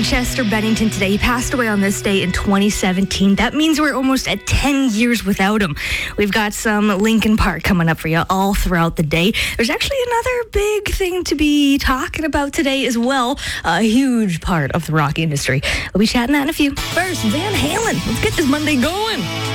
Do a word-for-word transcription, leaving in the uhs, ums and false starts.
celebrating Chester Bennington today. He passed away on this day in twenty seventeen. That means we're almost at ten years without him. We've got some Linkin Park coming up for you all throughout the day. There's actually another big thing to be talking about today as well. A huge part of the rock industry. We'll be chatting that in a few. First, Van Halen. Let's get this Monday going.